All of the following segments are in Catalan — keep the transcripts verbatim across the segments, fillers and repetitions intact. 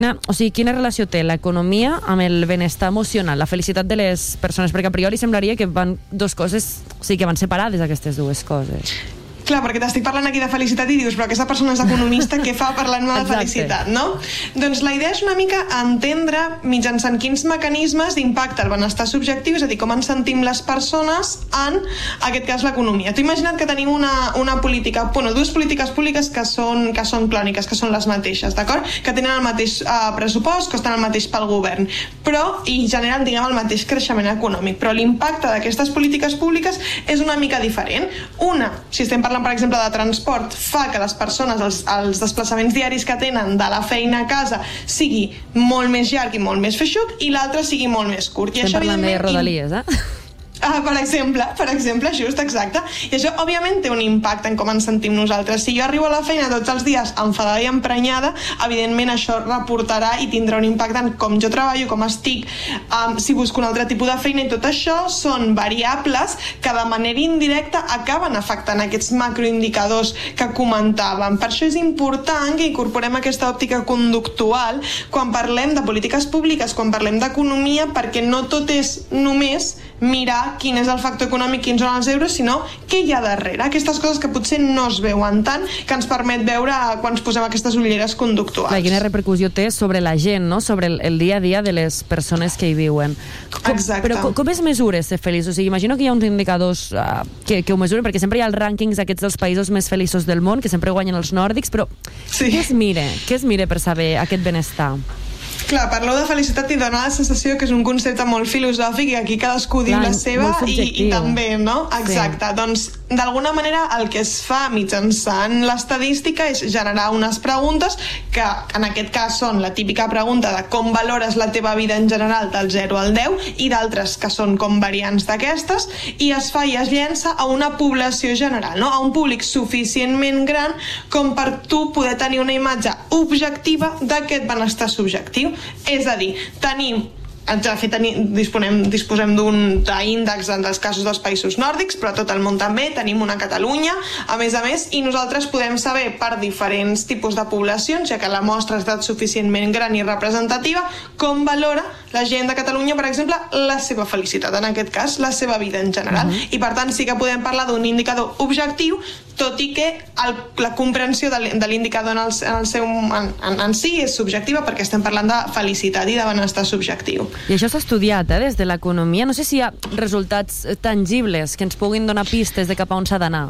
O sigui, quina relació té l'economia amb el benestar emocional, la felicitat de les persones? Perquè a priori semblaria que van dos coses, o sigui, que van separades aquestes dues coses. Clar, perquè t'estic parlant aquí de felicitat i dius, però aquesta persona és economista, què fa parlant-me de felicitat, no? Doncs la idea és una mica entendre mitjançant quins mecanismes d'impacte el benestar subjectiu, és a dir, com ens sentim les persones en aquest cas l'economia. Tu imagina't que tenim una, una política, bueno, dues polítiques públiques que són, que són clòniques, que són les mateixes, d'acord? Que tenen el mateix uh, pressupost, costen el mateix pel govern, però, i generen, diguem, el mateix creixement econòmic, però l'impacte d'aquestes polítiques públiques és una mica diferent. Una, si estem parlant per exemple de transport, fa que les persones els, els desplaçaments diaris que tenen de la feina a casa sigui molt més llarg i molt més feixuc, i l'altre sigui molt més curt. I estem això, parlant de Rodalies, eh? Ah, per exemple, per exemple, just, exacte. I això, òbviament, té un impacte en com ens sentim nosaltres. Si jo arribo a la feina tots els dies enfadada i emprenyada, evidentment això reportarà i tindrà un impacte en com jo treballo, com estic, um, si busco un altre tipus de feina, i tot això són variables que de manera indirecta acaben afectant aquests macroindicadors que comentàvem. Per això és important que incorporem aquesta òptica conductual quan parlem de polítiques públiques, quan parlem d'economia, perquè no tot és només mirar quin és el factor econòmic, quins són els euros, sinó què hi ha darrere, aquestes coses que potser no es veuen tant, que ens permet veure quan ens posem aquestes ulleres conductuals. Clar, quina repercussió té sobre la gent, no? Sobre el, el dia a dia de les persones que hi viuen. Com, Exacte. Però com, com es mesura ser feliç? O sigui, imagino que hi ha uns indicadors uh, que, que ho mesuren, perquè sempre hi ha els rànquings aquests dels països més feliços del món, que sempre guanyen els nòrdics, però sí. Què es mira? Què es mira per saber aquest benestar? Clar, parleu de felicitat i dona la sensació que és un concepte molt filosòfic i aquí cadascú diu Clar, la seva i, i també, no? Exacte. Sí. Doncs, d'alguna manera, el que es fa mitjançant l'estadística és generar unes preguntes que, en aquest cas, són la típica pregunta de com valores la teva vida en general del zero al deu i d'altres que són com variants d'aquestes, i es fa i es llença a una població general, no? A un públic suficientment gran com per tu poder tenir una imatge objectiva d'aquest benestar subjectiu. És a dir, tenim de fet disposem, disposem d'un índex dels casos dels països nòrdics, però a tot el món també, tenim una Catalunya a més a més, i nosaltres podem saber per diferents tipus de poblacions, ja que la mostra ha estat suficientment gran i representativa, com valora la gent de Catalunya, per exemple, la seva felicitat, en aquest cas la seva vida en general. Uh-huh. I per tant sí que podem parlar d'un indicador objectiu, tot i que el, la comprensió de, de l'indicador en, el, en, el seu, en, en, en si és subjectiva, perquè estem parlant de felicitat i de benestar subjectiu. I això s'ha estudiat, eh, des de l'economia. No sé si hi ha resultats tangibles que ens puguin donar pistes de cap a on s'ha d'anar.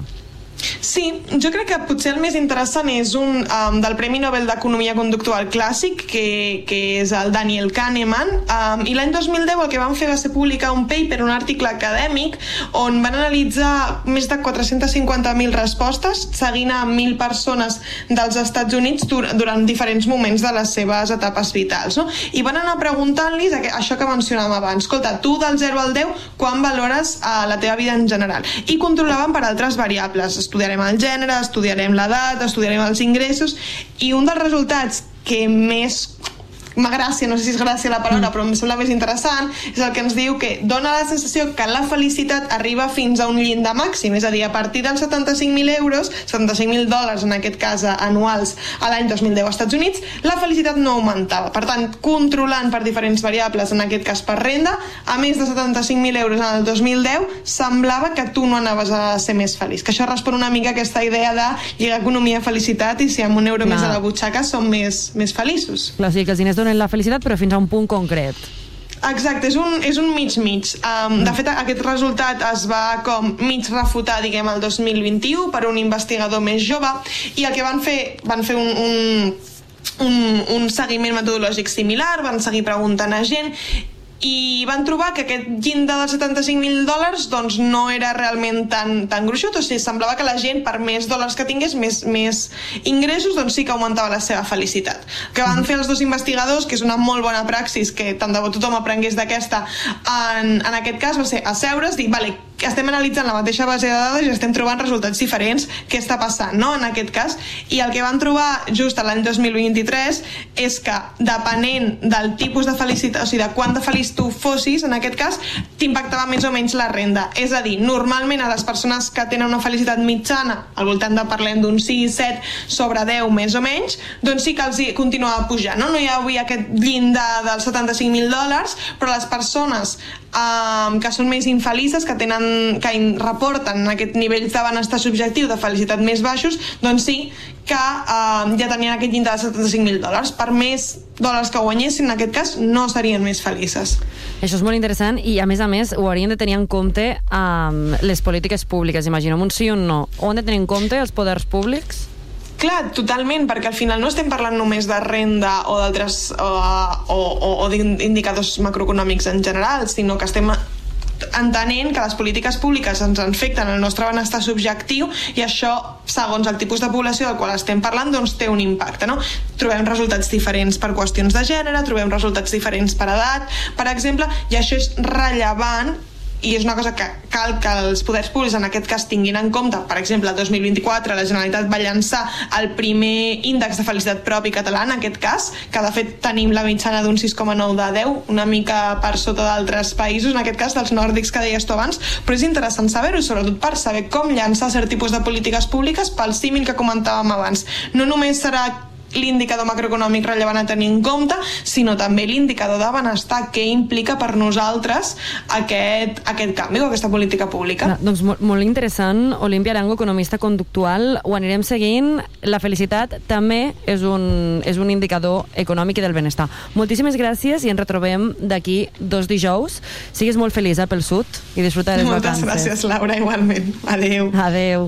Sí, jo crec que potser el més interessant és un um, del Premi Nobel d'Economia Conductual Clàssic, que, que és el Daniel Kahneman, um, i l'any dos mil deu el que van fer va ser publicar un paper, un article acadèmic, on van analitzar més de quatre-centes cinquanta mil respostes, seguint a mil persones dels Estats Units dur durant diferents moments de les seves etapes vitals, no? I van anar preguntant-los això que mencionàvem abans. Escolta, tu del zero al deu, quan valores uh, la teva vida en general? I controlaven per altres variables. Estudiarem el gènere, estudiarem l'edat, estudiarem els ingressos, i un dels resultats que més m'ha gràcia, no sé si és gràcia la paraula, però em sembla més interessant, és el que ens diu que dona la sensació que la felicitat arriba fins a un llindar màxim, és a dir, a partir dels setanta-cinc mil euros, setanta-cinc mil dòlars en aquest cas anuals a l'any dos mil deu als Estats Units, la felicitat no augmentava. Per tant, controlant per diferents variables, en aquest cas per renda, a més de setanta-cinc mil euros en el dos mil deu, semblava que tu no anaves a ser més feliç. Que això respon una mica a aquesta idea de lligar economia-felicitat, i si amb un euro Clar. més a la butxaca som més, més feliços. Clar, sí, que els diners donen la felicitat, però fins a un punt concret. Exacte, és un, és un mig-mig. Um, de fet, aquest resultat es va com mig refutar, diguem, el dos mil vint-i-u per un investigador més jove, i el que van fer, van fer un, un, un, un seguiment metodològic similar, van seguir preguntant a gent, i van trobar que aquest llindar dels setanta-cinc mil dòlars doncs no era realment tan, tan gruixut, o sigui, semblava que la gent, per més dòlars que tingués, més, més ingressos, doncs sí que augmentava la seva felicitat. El que van fer els dos investigadors, que és una molt bona praxis, que tant de bo tothom aprengués d'aquesta, en, en aquest cas va ser asseure's, dir, vale, estem analitzant la mateixa base de dades i estem trobant resultats diferents. Què està passant, no?, en aquest cas? I el que van trobar just l'any dos mil vint-i-tres és que, depenent del tipus de felicitat, o sigui, de quant de feliç tu fossis, en aquest cas, t'impactava més o menys la renda. És a dir, normalment a les persones que tenen una felicitat mitjana, al voltant de, parlem d'un sis, set sobre deu més o menys, doncs sí que els hi continuava pujant, no? No hi havia aquest llindar dels setanta-cinc mil dòlars, però les persones Um, que són més infelices, que tenen, que reporten aquest nivell de benestar subjectiu, de felicitat més baixos, doncs sí que um, ja tenien aquest llindar de setanta-cinc mil dòlars. Per més dòlars que guanyessin, en aquest cas, no serien més felices. Això és molt interessant i, a més a més, ho haurien de tenir en compte um, les polítiques públiques. Imaginem un sí o un no. Ho han de tenir en compte els poders públics? Clar, totalment, perquè al final no estem parlant només de renda o d'altres o, o, o, o d'indicadors macroeconòmics en general, sinó que estem entenent que les polítiques públiques ens afecten el nostre benestar subjectiu i això, segons el tipus de població del qual estem parlant, doncs té un impacte, no? Trobem resultats diferents per qüestions de gènere, trobem resultats diferents per edat, per exemple, i això és rellevant i és una cosa que cal que els poders públics en aquest cas tinguin en compte. Per exemple, el dos mil vint-i-quatre la Generalitat va llançar el primer índex de felicitat propi català, en aquest cas, que de fet tenim la mitjana d'un sis coma nou de deu, una mica per sota d'altres països, en aquest cas dels nòrdics que deies tu abans, però és interessant saber-ho, sobretot per saber com llançar cert tipus de polítiques públiques pel símil que comentàvem abans. No només serà l'indicador macroeconòmic rellevant a tenir en compte, sinó també l'indicador de benestar, què implica per nosaltres aquest, aquest canvi o aquesta política pública. No, doncs molt, molt interessant. Olímpia Arango, economista conductual, ho anirem seguint. La felicitat també és un, és un indicador econòmic i del benestar. Moltíssimes gràcies i ens retrobem d'aquí dos dijous. Sigues molt feliç eh, pel sud i disfruta de les Moltes vacances. Moltes gràcies, Laura, igualment. Adeu. Adeu.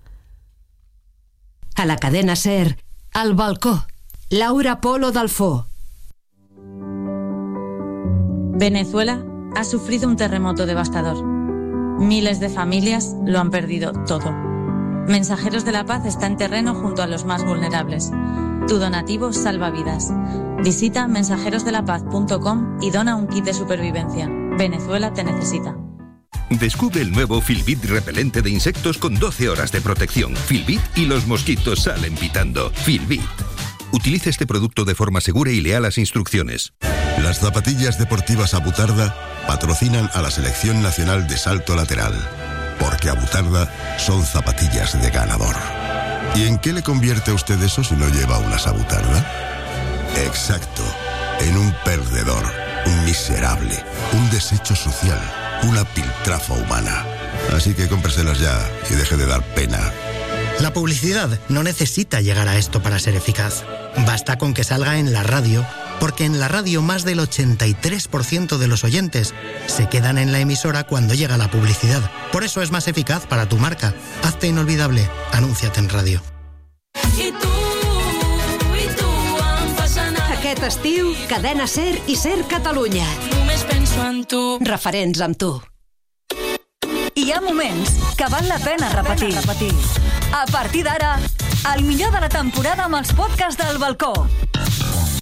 A la cadena SER, Al balcó, Laura Polo Dalfó. Venezuela ha sufrido un terremoto devastador. Miles de familias lo han perdido todo. Mensajeros de la Paz está en terreno junto a los más vulnerables. Tu donativo salva vidas. Visita mensajeros de la paz punto com y dona un kit de supervivencia. Venezuela te necesita. Descubre el nuevo Filbit repelente de insectos con doce horas de protección. Filbit y los mosquitos salen pitando. Filbit. Utilice este producto de forma segura y lea las instrucciones. Las zapatillas deportivas Abutarda patrocinan a la Selección Nacional de Salto Lateral, porque Abutarda son zapatillas de ganador. ¿Y en qué le convierte a usted eso si no lleva unas Abutarda? Exacto, en un perdedor, un miserable, un desecho social, una piltrafa humana. Así que cómpreselas ya y deje de dar pena. La publicidad no necesita llegar a esto para ser eficaz. Basta con que salga en la radio, porque en la radio más del ochenta y tres por ciento de los oyentes se quedan en la emisora cuando llega la publicidad. Por eso es más eficaz para tu marca. Hazte inolvidable. Anúnciate en radio. I tu, i tu em fas anar. Aquest estiu, Cadena SER i SER Catalunya. Només penso en tu. Referents amb tu. Hi ha moments que val la pena repetir. repetir. A partir d'ara, el millor de la temporada amb els podcasts del balcó.